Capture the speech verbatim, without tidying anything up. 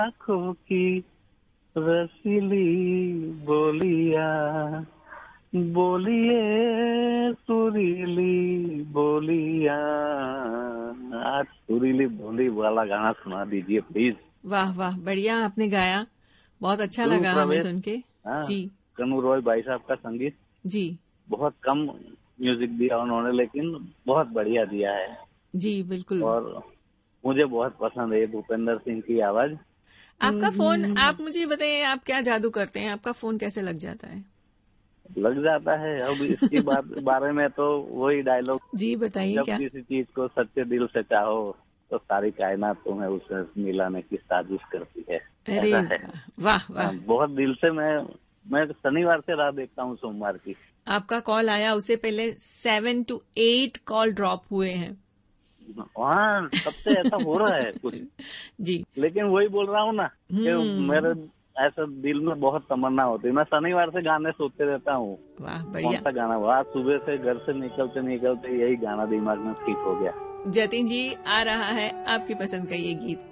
आँखों की रसीली बोलिया, बोलिए सुरीली बोलिया। आज सुरीली बोली वाला गाना सुना दीजिए प्लीज। वाह वाह, बढ़िया आपने गाया, बहुत अच्छा ध्रुव लगा हमें प्रवेश, सुन के। हाँ, जी कनू रॉय भाई साहब का संगीत। जी बहुत कम म्यूजिक दिया उन्होंने, लेकिन बहुत बढ़िया दिया है। जी बिल्कुल। और मुझे बहुत पसंद है भूपेंद्र सिंह की आवाज। आपका फोन, आप मुझे बताइए, आप क्या जादू करते हैं, आपका फोन कैसे लग जाता है? लग जाता है। अब इसकी बात बारे में तो वही डायलॉग, जी बताइए जब क्या। किसी चीज को सच्चे दिल से चाहो तो सारी कायनात तुम्हें उसे मिलाने की साजिश करती है। अरे ऐसा है। वाह वाह। हाँ, बहुत दिल से। मैं मैं शनिवार से राह देखता हूँ सोमवार की। आपका कॉल आया, उससे पहले seven to eight call drop हुए हैं। हाँ, कब से ऐसा हो रहा है कुछ। जी लेकिन वही बोल रहा हूँ ना कि मेरे हम्म। ऐसा दिल में बहुत तमन्ना होती है। मैं शनिवार से गाने सोचते रहता हूँ, वाह कौन बढ़िया। सा गाना। आज सुबह से घर से निकलते निकलते यही गाना दिमाग में ठीक हो गया। जतिन जी, आ रहा है आपकी पसंद का ये गीत।